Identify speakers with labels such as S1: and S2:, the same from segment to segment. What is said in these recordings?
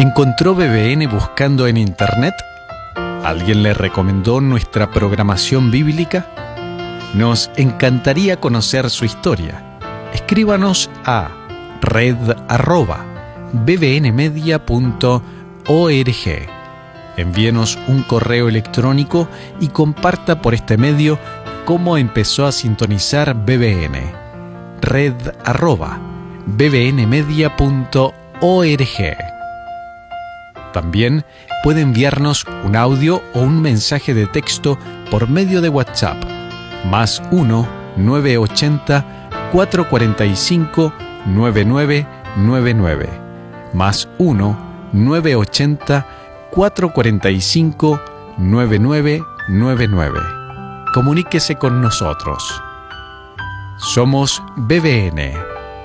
S1: ¿Encontró BBN buscando en Internet? ¿Alguien le recomendó nuestra programación bíblica? Nos encantaría conocer su historia. Escríbanos a red@bbnmedia.org. Envíenos un correo electrónico y comparta por este medio cómo empezó a sintonizar BBN. red@bbnmedia.org. También puede enviarnos un audio o un mensaje de texto por medio de WhatsApp, +1 980 445 9999, +1 980 445 9999. Comuníquese con nosotros. Somos BBN.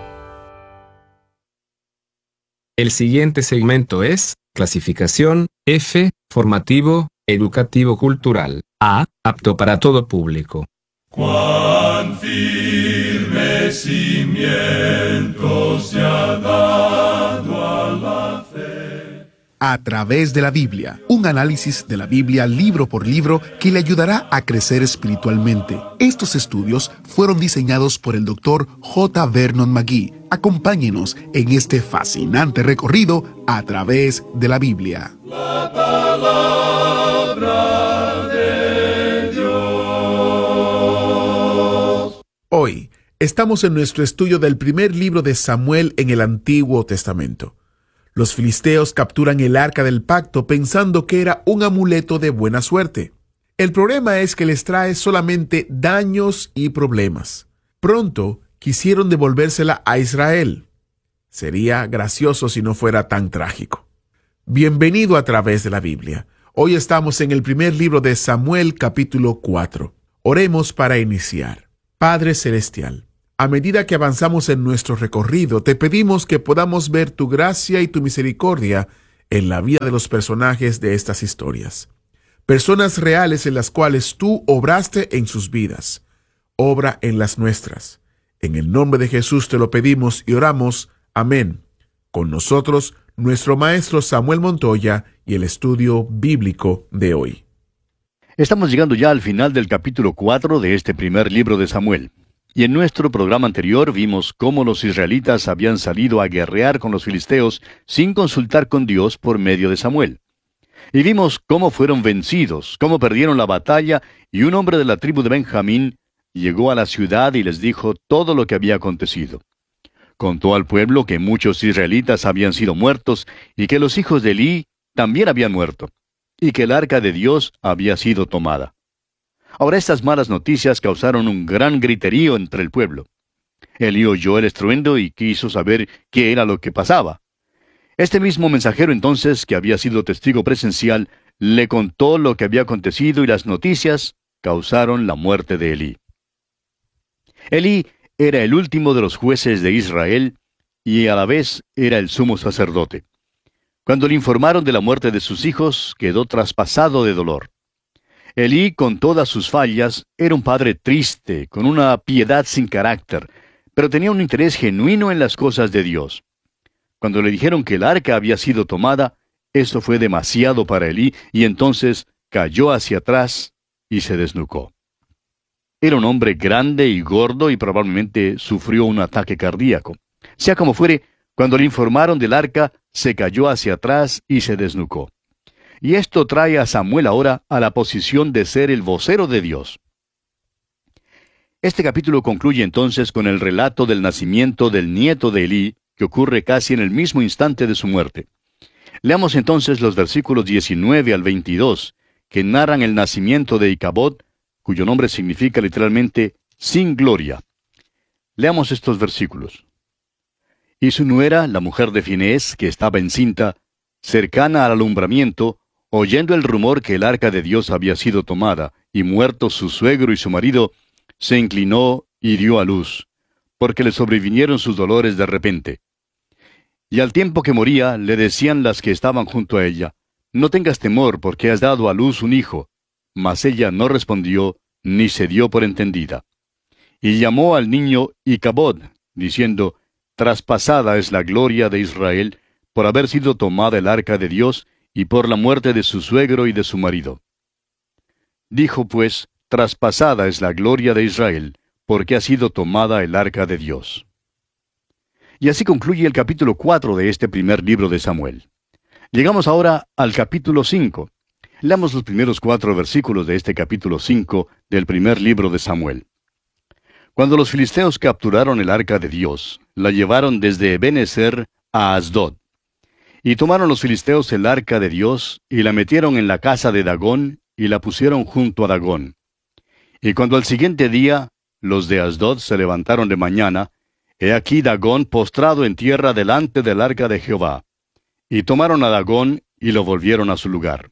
S2: El siguiente segmento es clasificación F, formativo, educativo cultural. A, apto para todo público.
S3: Cuán firme cimiento se ha dado a la fe.
S4: A través de la Biblia, un análisis de la Biblia libro por libro que le ayudará a crecer espiritualmente. Estos estudios fueron diseñados por el Dr. J. Vernon McGee. Acompáñenos en este fascinante recorrido a través de la Biblia.
S3: La palabra de Dios.
S4: Hoy estamos en nuestro estudio del primer libro de Samuel en el Antiguo Testamento. Los filisteos capturan el arca del pacto pensando que era un amuleto de buena suerte. El problema es que les trae solamente daños y problemas. Pronto quisieron devolvérsela a Israel. Sería gracioso si no fuera tan trágico. Bienvenido a través de la Biblia. Hoy estamos en el primer libro de Samuel, capítulo 4. Oremos para iniciar. Padre Celestial, a medida que avanzamos en nuestro recorrido, te pedimos que podamos ver tu gracia y tu misericordia en la vida de los personajes de estas historias. Personas reales en las cuales tú obraste en sus vidas. Obra en las nuestras. En el nombre de Jesús te lo pedimos y oramos. Amén. Con nosotros, nuestro maestro Samuel Montoya y el estudio bíblico de hoy.
S5: Estamos llegando ya al final del capítulo 4 de este primer libro de Samuel. Y en nuestro programa anterior vimos cómo los israelitas habían salido a guerrear con los filisteos sin consultar con Dios por medio de Samuel. Y vimos cómo fueron vencidos, cómo perdieron la batalla, y un hombre de la tribu de Benjamín llegó a la ciudad y les dijo todo lo que había acontecido. Contó al pueblo que muchos israelitas habían sido muertos y que los hijos de Elí también habían muerto, y que el arca de Dios había sido tomada. Ahora estas malas noticias causaron un gran griterío entre el pueblo. Elí oyó el estruendo y quiso saber qué era lo que pasaba. Este mismo mensajero entonces, que había sido testigo presencial, le contó lo que había acontecido y las noticias causaron la muerte de Elí. Elí era el último de los jueces de Israel y a la vez era el sumo sacerdote. Cuando le informaron de la muerte de sus hijos, quedó traspasado de dolor. Elí, con todas sus fallas, era un padre triste, con una piedad sin carácter, pero tenía un interés genuino en las cosas de Dios. Cuando le dijeron que el arca había sido tomada, eso fue demasiado para Elí, y entonces cayó hacia atrás y se desnucó. Era un hombre grande y gordo y probablemente sufrió un ataque cardíaco. Sea como fuere, cuando le informaron del arca, se cayó hacia atrás y se desnucó. Y esto trae a Samuel ahora a la posición de ser el vocero de Dios. Este capítulo concluye entonces con el relato del nacimiento del nieto de Elí, que ocurre casi en el mismo instante de su muerte. Leamos entonces los versículos 19 al 22, que narran el nacimiento de Icabod, cuyo nombre significa literalmente sin gloria. Leamos estos versículos. Y su nuera, la mujer de Finés, que estaba encinta, cercana al alumbramiento, oyendo el rumor que el arca de Dios había sido tomada, y muerto su suegro y su marido, se inclinó y dio a luz, porque le sobrevinieron sus dolores de repente. Y al tiempo que moría, le decían las que estaban junto a ella, no tengas temor, porque has dado a luz un hijo. Mas ella no respondió, ni se dio por entendida. Y llamó al niño Icabod, diciendo, traspasada es la gloria de Israel, por haber sido tomada el arca de Dios y por la muerte de su suegro y de su marido. Dijo pues, traspasada es la gloria de Israel, porque ha sido tomada el arca de Dios. Y así concluye el capítulo 4 de este primer libro de Samuel. Llegamos ahora al capítulo 5. Leamos los primeros 4 versículos de este capítulo 5 del primer libro de Samuel. Cuando los filisteos capturaron el arca de Dios, la llevaron desde Ebenezer a Asdod. Y tomaron los filisteos el arca de Dios, y la metieron en la casa de Dagón, y la pusieron junto a Dagón. Y cuando al siguiente día los de Asdod se levantaron de mañana, he aquí Dagón postrado en tierra delante del arca de Jehová. Y tomaron a Dagón, y lo volvieron a su lugar.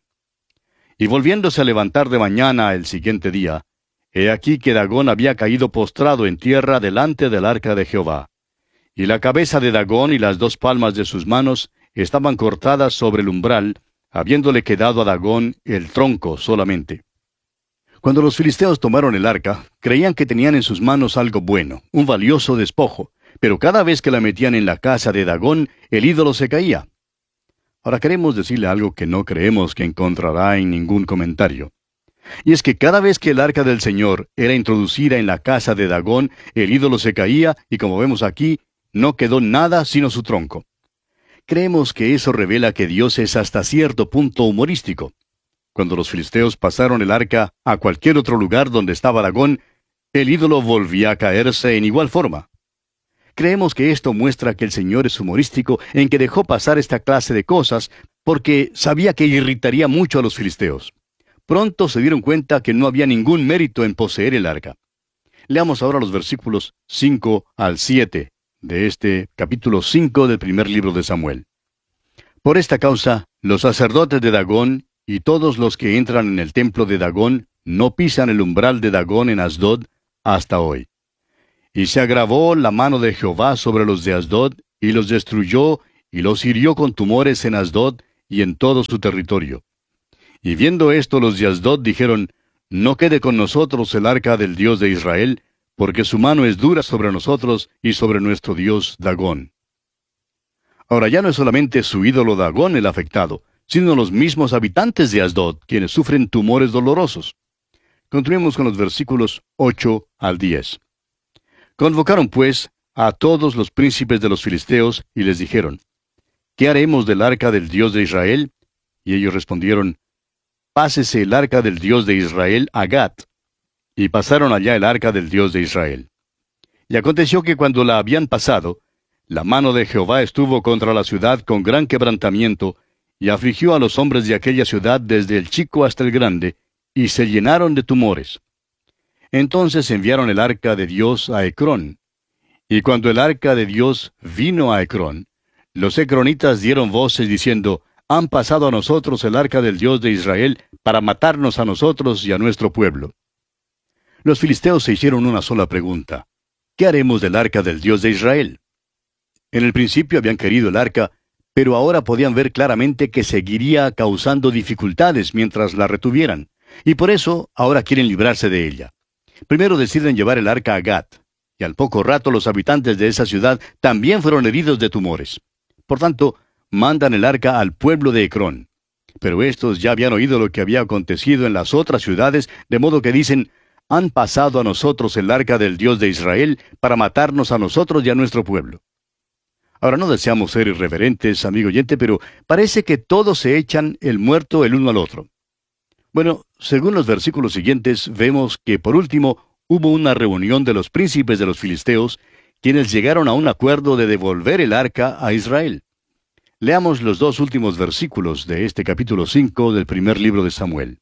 S5: Y volviéndose a levantar de mañana el siguiente día, he aquí que Dagón había caído postrado en tierra delante del arca de Jehová. Y la cabeza de Dagón y las 2 palmas de sus manos estaban cortadas sobre el umbral, habiéndole quedado a Dagón el tronco solamente. Cuando los filisteos tomaron el arca, creían que tenían en sus manos algo bueno, un valioso despojo, pero cada vez que la metían en la casa de Dagón, el ídolo se caía. Ahora queremos decirle algo que no creemos que encontrará en ningún comentario. Y es que cada vez que el arca del Señor era introducida en la casa de Dagón, el ídolo se caía y, como vemos aquí, no quedó nada sino su tronco. Creemos que eso revela que Dios es hasta cierto punto humorístico. Cuando los filisteos pasaron el arca a cualquier otro lugar donde estaba Dagón, el ídolo volvía a caerse en igual forma. Creemos que esto muestra que el Señor es humorístico en que dejó pasar esta clase de cosas porque sabía que irritaría mucho a los filisteos. Pronto se dieron cuenta que no había ningún mérito en poseer el arca. Leamos ahora los versículos 5 al 7 de este capítulo 5 del primer libro de Samuel. Por esta causa, los sacerdotes de Dagón y todos los que entran en el templo de Dagón no pisan el umbral de Dagón en Asdod hasta hoy. Y se agravó la mano de Jehová sobre los de Asdod, y los destruyó, y los hirió con tumores en Asdod y en todo su territorio. Y viendo esto los de Asdod dijeron, no quede con nosotros el arca del Dios de Israel, porque su mano es dura sobre nosotros y sobre nuestro Dios Dagón. Ahora ya no es solamente su ídolo Dagón el afectado, sino los mismos habitantes de Asdod, quienes sufren tumores dolorosos. Continuemos con los versículos 8 al 10. Convocaron pues a todos los príncipes de los filisteos y les dijeron, ¿qué haremos del arca del Dios de Israel? Y ellos respondieron, pásese el arca del Dios de Israel a Gat. Y pasaron allá el arca del Dios de Israel. Y aconteció que cuando la habían pasado, la mano de Jehová estuvo contra la ciudad con gran quebrantamiento, y afligió a los hombres de aquella ciudad desde el chico hasta el grande, y se llenaron de tumores. Entonces enviaron el arca de Dios a Ecrón. Y cuando el arca de Dios vino a Ecrón, los ecronitas dieron voces diciendo, han pasado a nosotros el arca del Dios de Israel para matarnos a nosotros y a nuestro pueblo. Los filisteos se hicieron una sola pregunta. ¿Qué haremos del arca del Dios de Israel? En el principio habían querido el arca, pero ahora podían ver claramente que seguiría causando dificultades mientras la retuvieran, y por eso ahora quieren librarse de ella. Primero deciden llevar el arca a Gat, y al poco rato los habitantes de esa ciudad también fueron heridos de tumores. Por tanto, mandan el arca al pueblo de Ecrón. Pero estos ya habían oído lo que había acontecido en las otras ciudades, de modo que dicen, han pasado a nosotros el arca del Dios de Israel para matarnos a nosotros y a nuestro pueblo. Ahora no deseamos ser irreverentes, amigo oyente, pero parece que todos se echan el muerto el uno al otro. Bueno, según los versículos siguientes, vemos que por último hubo una reunión de los príncipes de los filisteos, quienes llegaron a un acuerdo de devolver el arca a Israel. Leamos los 2 últimos versículos de este capítulo 5 del primer libro de Samuel.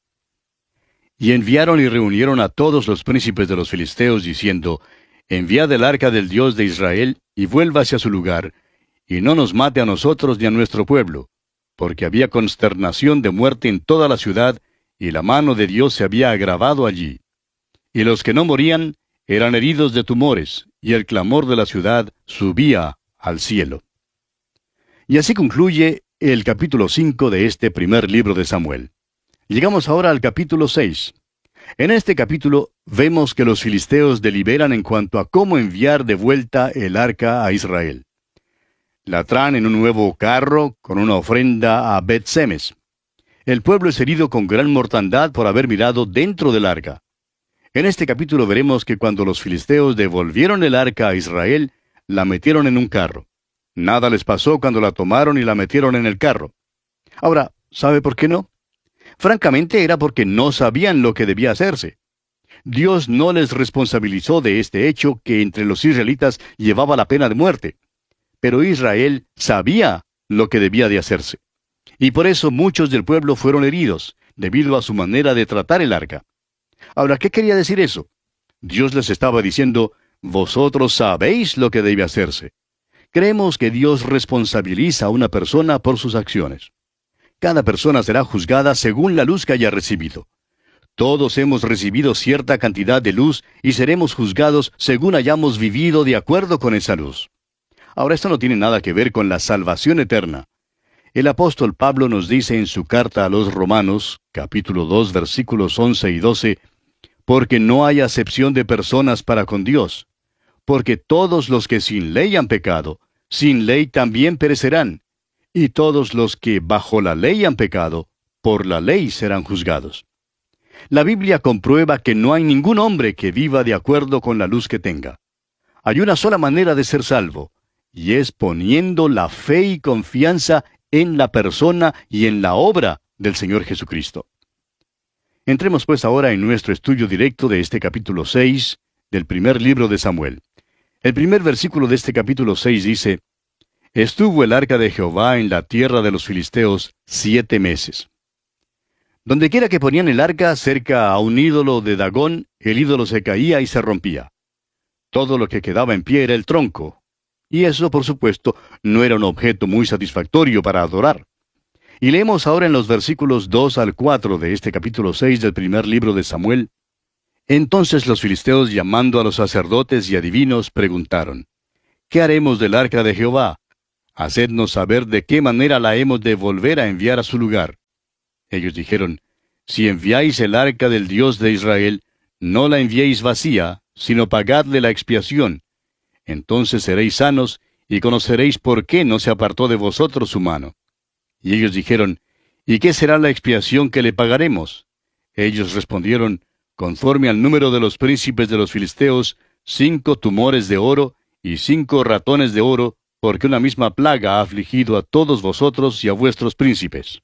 S5: Y enviaron y reunieron a todos los príncipes de los filisteos, diciendo, enviad el arca del Dios de Israel, y vuelva hacia su lugar, y no nos mate a nosotros ni a nuestro pueblo, porque había consternación de muerte en toda la ciudad, y la mano de Dios se había agravado allí. Y los que no morían eran heridos de tumores, y el clamor de la ciudad subía al cielo. Y así concluye el capítulo 5 de este primer libro de Samuel. Llegamos ahora al capítulo 6. En este capítulo vemos que los filisteos deliberan en cuanto a cómo enviar de vuelta el arca a Israel. La traen en un nuevo carro con una ofrenda a Bet-Semes. El pueblo es herido con gran mortandad por haber mirado dentro del arca. En este capítulo veremos que cuando los filisteos devolvieron el arca a Israel, la metieron en un carro. Nada les pasó cuando la tomaron y la metieron en el carro. Ahora, ¿sabe por qué no? Francamente era porque no sabían lo que debía hacerse. Dios no les responsabilizó de este hecho que entre los israelitas llevaba la pena de muerte. Pero Israel sabía lo que debía de hacerse. Y por eso muchos del pueblo fueron heridos, debido a su manera de tratar el arca. Ahora, ¿qué quería decir eso? Dios les estaba diciendo, vosotros sabéis lo que debe hacerse. Creemos que Dios responsabiliza a una persona por sus acciones. Cada persona será juzgada según la luz que haya recibido. Todos hemos recibido cierta cantidad de luz y seremos juzgados según hayamos vivido de acuerdo con esa luz. Ahora, esto no tiene nada que ver con la salvación eterna. El apóstol Pablo nos dice en su carta a los Romanos, capítulo 2, versículos 11 y 12, porque no hay acepción de personas para con Dios, porque todos los que sin ley han pecado, sin ley también perecerán, y todos los que bajo la ley han pecado, por la ley serán juzgados. La Biblia comprueba que no hay ningún hombre que viva de acuerdo con la luz que tenga. Hay una sola manera de ser salvo, y es poniendo la fe y confianza en la persona y en la obra del Señor Jesucristo. Entremos pues ahora en nuestro estudio directo de este capítulo 6 del primer libro de Samuel. El primer versículo de este capítulo 6 dice, Estuvo el arca de Jehová en la tierra de los filisteos 7 meses. Dondequiera que ponían el arca cerca a un ídolo de Dagón, el ídolo se caía y se rompía. Todo lo que quedaba en pie era el tronco. Y eso, por supuesto, no era un objeto muy satisfactorio para adorar. Y leemos ahora en los versículos 2 al 4 de este capítulo 6 del primer libro de Samuel. Entonces los filisteos, llamando a los sacerdotes y adivinos, preguntaron, ¿qué haremos del arca de Jehová? Hacednos saber de qué manera la hemos de volver a enviar a su lugar. Ellos dijeron, si enviáis el arca del Dios de Israel, no la enviéis vacía, sino pagadle la expiación. Entonces seréis sanos, y conoceréis por qué no se apartó de vosotros su mano. Y ellos dijeron, ¿y qué será la expiación que le pagaremos? Ellos respondieron, conforme al número de los príncipes de los filisteos, 5 tumores de oro y 5 ratones de oro, porque una misma plaga ha afligido a todos vosotros y a vuestros príncipes.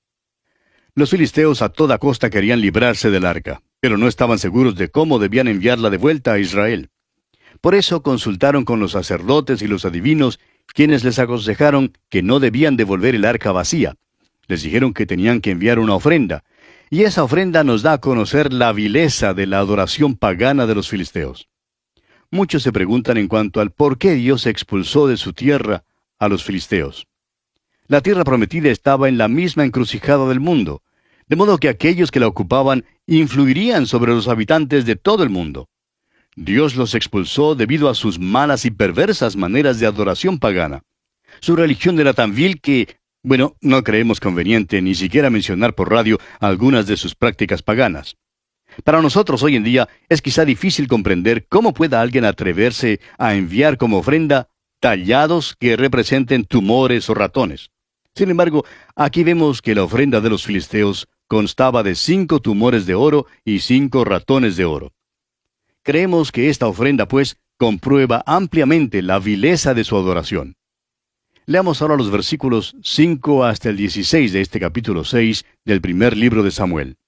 S5: Los filisteos a toda costa querían librarse del arca, pero no estaban seguros de cómo debían enviarla de vuelta a Israel. Por eso consultaron con los sacerdotes y los adivinos, quienes les aconsejaron que no debían devolver el arca vacía. Les dijeron que tenían que enviar una ofrenda, y esa ofrenda nos da a conocer la vileza de la adoración pagana de los filisteos. Muchos se preguntan en cuanto al por qué Dios expulsó de su tierra a los filisteos. La tierra prometida estaba en la misma encrucijada del mundo, de modo que aquellos que la ocupaban influirían sobre los habitantes de todo el mundo. Dios los expulsó debido a sus malas y perversas maneras de adoración pagana. Su religión era tan vil que, no creemos conveniente ni siquiera mencionar por radio algunas de sus prácticas paganas. Para nosotros hoy en día es quizá difícil comprender cómo pueda alguien atreverse a enviar como ofrenda tallados que representen tumores o ratones. Sin embargo, aquí vemos que la ofrenda de los filisteos constaba de 5 tumores de oro y 5 ratones de oro. Creemos que esta ofrenda, pues, comprueba ampliamente la vileza de su adoración. Leamos ahora los versículos 5 hasta el 16 de este capítulo 6 del primer libro de Samuel.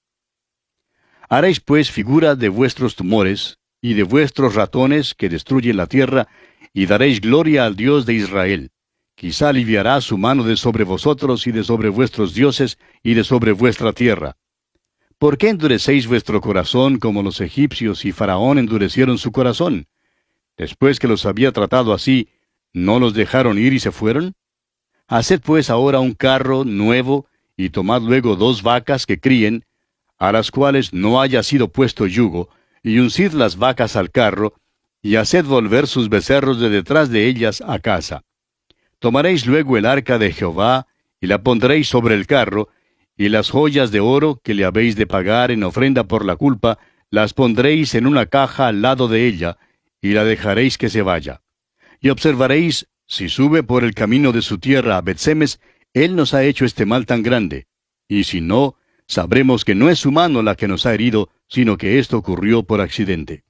S5: Haréis pues figura de vuestros tumores y de vuestros ratones que destruyen la tierra, y daréis gloria al Dios de Israel. Quizá aliviará su mano de sobre vosotros y de sobre vuestros dioses y de sobre vuestra tierra. ¿Por qué endurecéis vuestro corazón como los egipcios y Faraón endurecieron su corazón? Después que los había tratado así, ¿no los dejaron ir y se fueron? Haced pues ahora un carro nuevo, y tomad luego 2 vacas que críen, a las cuales no haya sido puesto yugo, y uncid las vacas al carro, y haced volver sus becerros de detrás de ellas a casa. Tomaréis luego el arca de Jehová, y la pondréis sobre el carro, y las joyas de oro que le habéis de pagar en ofrenda por la culpa, las pondréis en una caja al lado de ella, y la dejaréis que se vaya. Y observaréis si sube por el camino de su tierra a Bet-Semes, él nos ha hecho este mal tan grande. Y si no, sabremos que no es su mano la que nos ha herido, sino que esto ocurrió por accidente.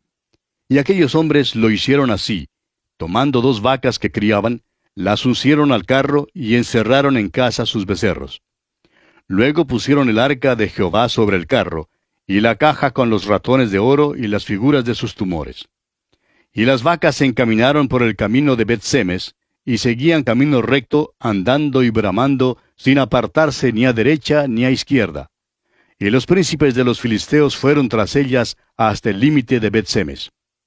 S5: Y aquellos hombres lo hicieron así. Tomando 2 vacas que criaban, las uncieron al carro y encerraron en casa sus becerros. Luego pusieron el arca de Jehová sobre el carro, y la caja con los ratones de oro y las figuras de sus tumores. Y las vacas se encaminaron por el camino de Bet-Semes, y seguían camino recto, andando y bramando, sin apartarse ni a derecha ni a izquierda. Y los príncipes de los filisteos fueron tras ellas hasta el límite de Bet-Semes.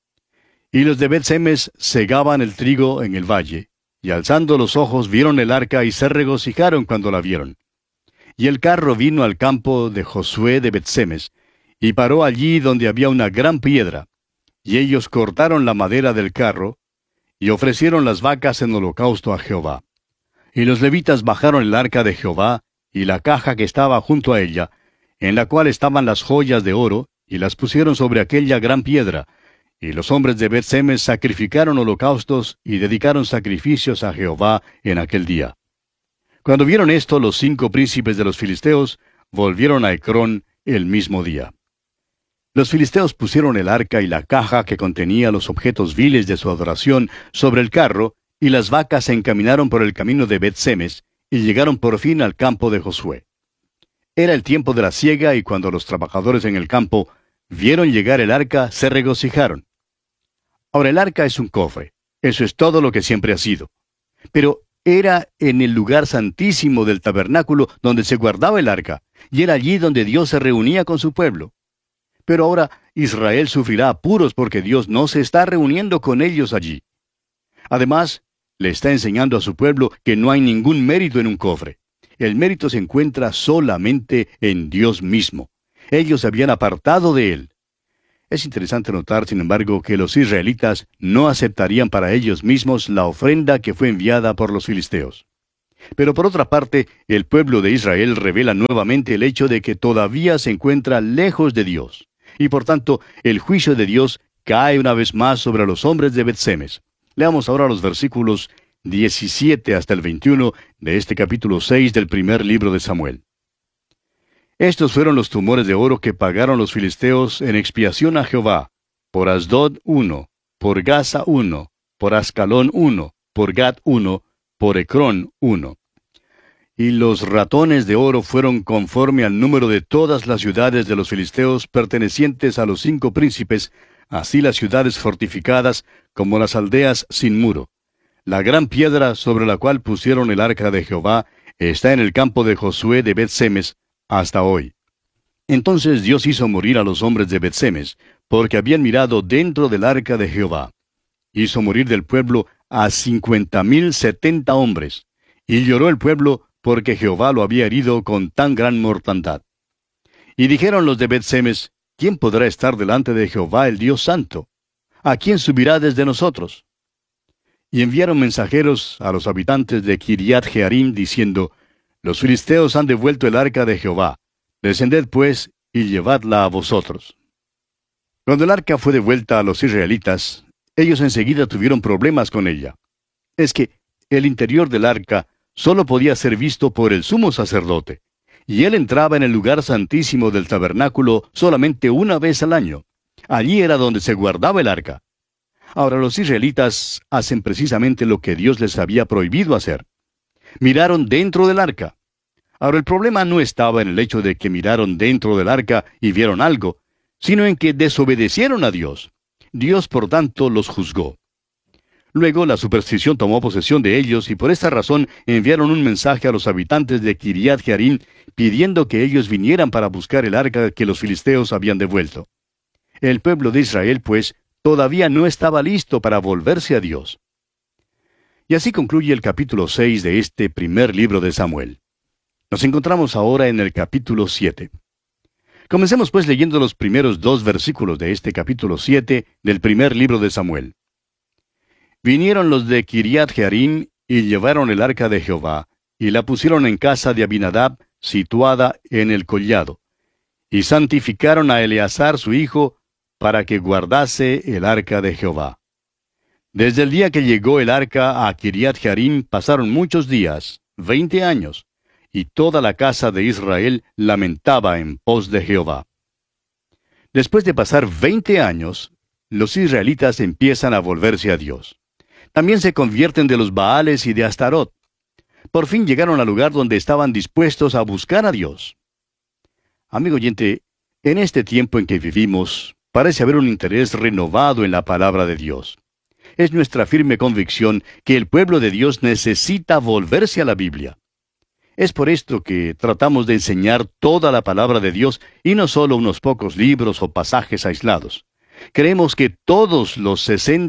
S5: Y los de Bet-Semes segaban el trigo en el valle, y alzando los ojos vieron el arca y se regocijaron cuando la vieron. Y el carro vino al campo de Josué de Bet-Semes, y paró allí donde había una gran piedra. Y ellos cortaron la madera del carro, y ofrecieron las vacas en holocausto a Jehová. Y los levitas bajaron el arca de Jehová, y la caja que estaba junto a ella, en la cual estaban las joyas de oro, y las pusieron sobre aquella gran piedra. Y los hombres de Bet-Semes sacrificaron holocaustos, y dedicaron sacrificios a Jehová en aquel día. Cuando vieron esto, los 5 príncipes de los filisteos volvieron a Ecrón el mismo día. Los filisteos pusieron el arca y la caja que contenía los objetos viles de su adoración sobre el carro, y las vacas se encaminaron por el camino de Bet-Semes, y llegaron por fin al campo de Josué. Era el tiempo de la siega, y cuando los trabajadores en el campo vieron llegar el arca, se regocijaron. Ahora, el arca es un cofre. Eso es todo lo que siempre ha sido. Pero era en el lugar santísimo del tabernáculo donde se guardaba el arca, y era allí donde Dios se reunía con su pueblo. Pero ahora Israel sufrirá apuros porque Dios no se está reuniendo con ellos allí. Además, le está enseñando a su pueblo que no hay ningún mérito en un cofre. El mérito se encuentra solamente en Dios mismo. Ellos se habían apartado de Él. Es interesante notar, sin embargo, que los israelitas no aceptarían para ellos mismos la ofrenda que fue enviada por los filisteos. Pero por otra parte, el pueblo de Israel revela nuevamente el hecho de que todavía se encuentra lejos de Dios. Y por tanto, el juicio de Dios cae una vez más sobre los hombres de Bet-Semes. Leamos ahora los versículos 17 hasta el 21 de este capítulo 6 del primer libro de Samuel. Estos fueron los tumores de oro que pagaron los filisteos en expiación a Jehová: por Asdod 1, por Gaza 1, por Ascalón 1, por Gat 1, por Ecrón 1. Y los ratones de oro fueron conforme al número de todas las ciudades de los filisteos pertenecientes a los 5 príncipes, así las ciudades fortificadas como las aldeas sin muro. La gran piedra sobre la cual pusieron el arca de Jehová está en el campo de Josué de Bet-Semes hasta hoy. Entonces Dios hizo morir a los hombres de Bet-Semes, porque habían mirado dentro del arca de Jehová. Hizo morir del pueblo a 50,070 hombres, y lloró el pueblo porque Jehová lo había herido con tan gran mortandad. Y dijeron los de Bet-Semes: ¿quién podrá estar delante de Jehová el Dios Santo? ¿A quién subirá desde nosotros? Y enviaron mensajeros a los habitantes de Kiriat Jearim, diciendo: los filisteos han devuelto el arca de Jehová. Descended pues, y llevadla a vosotros. Cuando el arca fue devuelta a los israelitas, ellos enseguida tuvieron problemas con ella. Es que el interior del arca solo podía ser visto por el sumo sacerdote, y él entraba en el lugar santísimo del tabernáculo solamente una vez al año. Allí era donde se guardaba el arca. Ahora los israelitas hacen precisamente lo que Dios les había prohibido hacer. Miraron dentro del arca. Ahora el problema no estaba en el hecho de que miraron dentro del arca y vieron algo, sino en que desobedecieron a Dios. Dios, por tanto, los juzgó. Luego la superstición tomó posesión de ellos, y por esta razón enviaron un mensaje a los habitantes de Kiriat Jearim, pidiendo que ellos vinieran para buscar el arca que los filisteos habían devuelto. El pueblo de Israel, pues, todavía no estaba listo para volverse a Dios. Y así concluye el capítulo 6 de este primer libro de Samuel. Nos encontramos ahora en el capítulo 7. Comencemos pues leyendo los primeros 2 versículos de este capítulo 7 del primer libro de Samuel. Vinieron los de Kiriat Jearim y llevaron el arca de Jehová, y la pusieron en casa de Abinadab, situada en el collado. Y santificaron a Eleazar su hijo, para que guardase el arca de Jehová. Desde el día que llegó el arca a Kiriat Jearim pasaron muchos días, 20 años, y toda la casa de Israel lamentaba en pos de Jehová. Después de pasar 20 años, los israelitas empiezan a volverse a Dios. También se convierten de los Baales y de Astarot. Por fin llegaron al lugar donde estaban dispuestos a buscar a Dios. Amigo oyente, en este tiempo en que vivimos, parece haber un interés renovado en la palabra de Dios. Es nuestra firme convicción que el pueblo de Dios necesita volverse a la Biblia. Es por esto que tratamos de enseñar toda la palabra de Dios y no solo unos pocos libros o pasajes aislados. Creemos que todos los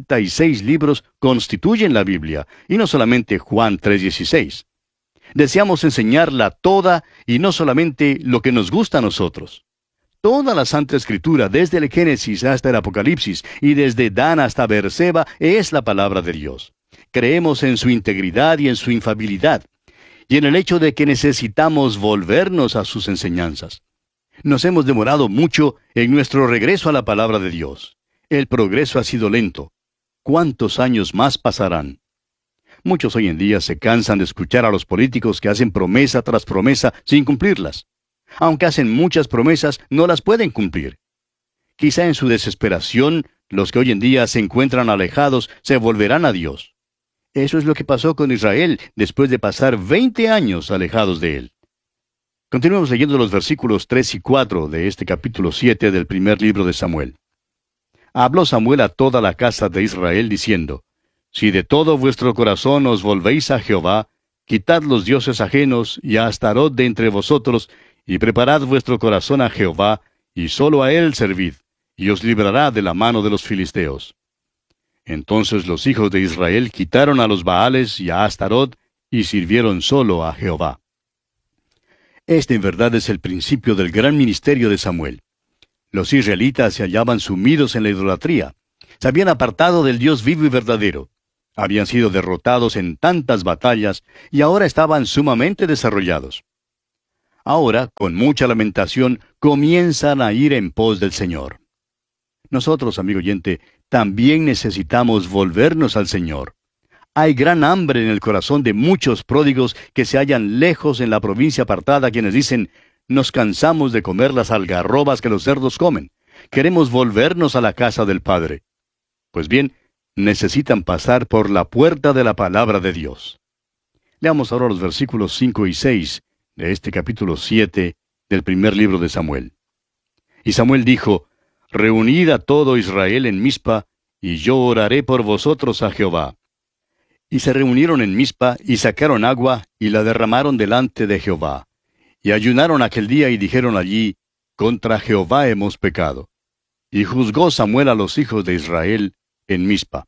S5: 66 libros constituyen la Biblia, y no solamente Juan 3:16. Deseamos enseñarla toda y no solamente lo que nos gusta a nosotros. Toda la Santa Escritura, desde el Génesis hasta el Apocalipsis, y desde Dan hasta Beerseba, es la palabra de Dios. Creemos en su integridad y en su infalibilidad, y en el hecho de que necesitamos volvernos a sus enseñanzas. Nos hemos demorado mucho en nuestro regreso a la palabra de Dios. El progreso ha sido lento. ¿Cuántos años más pasarán? Muchos hoy en día se cansan de escuchar a los políticos que hacen promesa tras promesa sin cumplirlas. Aunque hacen muchas promesas, no las pueden cumplir. Quizá en su desesperación, los que hoy en día se encuentran alejados se volverán a Dios. Eso es lo que pasó con Israel después de pasar 20 años alejados de Él. Continuemos leyendo los versículos 3 y 4 de este capítulo 7 del primer libro de Samuel. Habló Samuel a toda la casa de Israel diciendo: Si de todo vuestro corazón os volvéis a Jehová, quitad los dioses ajenos y a Astarot de entre vosotros, y preparad vuestro corazón a Jehová, y solo a Él servid, y os librará de la mano de los filisteos. Entonces los hijos de Israel quitaron a los Baales y a Astarot, y sirvieron solo a Jehová. Este en verdad es el principio del gran ministerio de Samuel. Los israelitas se hallaban sumidos en la idolatría. Se habían apartado del Dios vivo y verdadero. Habían sido derrotados en tantas batallas y ahora estaban sumamente desarrollados. Ahora, con mucha lamentación, comienzan a ir en pos del Señor. Nosotros, amigo oyente, también necesitamos volvernos al Señor. Hay gran hambre en el corazón de muchos pródigos que se hallan lejos en la provincia apartada, quienes dicen: nos cansamos de comer las algarrobas que los cerdos comen. Queremos volvernos a la casa del Padre. Pues bien, necesitan pasar por la puerta de la palabra de Dios. Leamos ahora los versículos 5 y 6 de este capítulo 7 del primer libro de Samuel. Y Samuel dijo: Reunid a todo Israel en Mizpa, y yo oraré por vosotros a Jehová. Y se reunieron en Mizpa, y sacaron agua, y la derramaron delante de Jehová. Y ayunaron aquel día, y dijeron allí: Contra Jehová hemos pecado. Y juzgó Samuel a los hijos de Israel en Mizpa.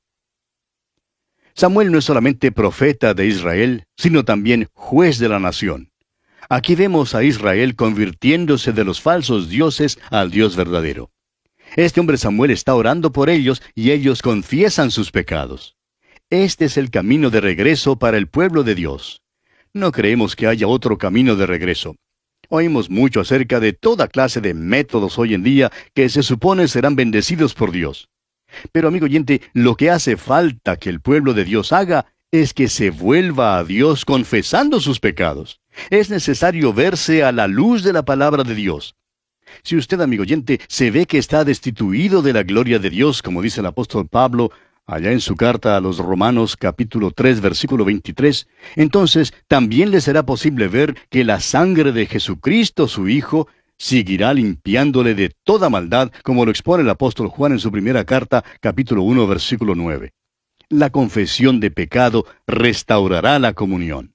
S5: Samuel no es solamente profeta de Israel, sino también juez de la nación. Aquí vemos a Israel convirtiéndose de los falsos dioses al Dios verdadero. Este hombre Samuel está orando por ellos, y ellos confiesan sus pecados. Este es el camino de regreso para el pueblo de Dios. No creemos que haya otro camino de regreso. Oímos mucho acerca de toda clase de métodos hoy en día que se supone serán bendecidos por Dios. Pero, amigo oyente, lo que hace falta que el pueblo de Dios haga es que se vuelva a Dios confesando sus pecados. Es necesario verse a la luz de la palabra de Dios. Si usted, amigo oyente, se ve que está destituido de la gloria de Dios, como dice el apóstol Pablo, allá en su carta a los Romanos capítulo 3, versículo 23, entonces también le será posible ver que la sangre de Jesucristo, su Hijo, seguirá limpiándole de toda maldad, como lo expone el apóstol Juan en su primera carta, capítulo 1, versículo 9. La confesión de pecado restaurará la comunión.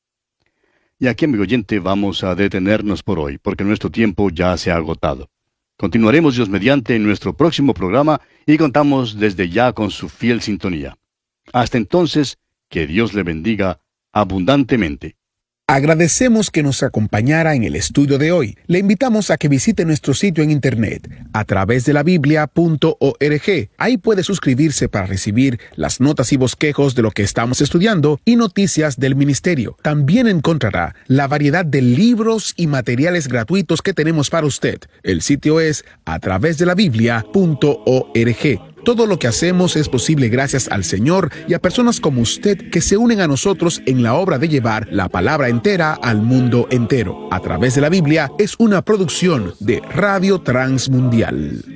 S5: Y aquí, amigo oyente, vamos a detenernos por hoy, porque nuestro tiempo ya se ha agotado. Continuaremos, Dios mediante, en nuestro próximo programa y contamos desde ya con su fiel sintonía. Hasta entonces, que Dios le bendiga abundantemente.
S4: Agradecemos que nos acompañara en el estudio de hoy. Le invitamos a que visite nuestro sitio en internet a través de la biblia.org. Ahí puede suscribirse para recibir las notas y bosquejos de lo que estamos estudiando y noticias del ministerio. También encontrará la variedad de libros y materiales gratuitos que tenemos para usted. El sitio es a través de la biblia.org. Todo lo que hacemos es posible gracias al Señor y a personas como usted que se unen a nosotros en la obra de llevar la palabra entera al mundo entero. A través de la Biblia es una producción de Radio Transmundial.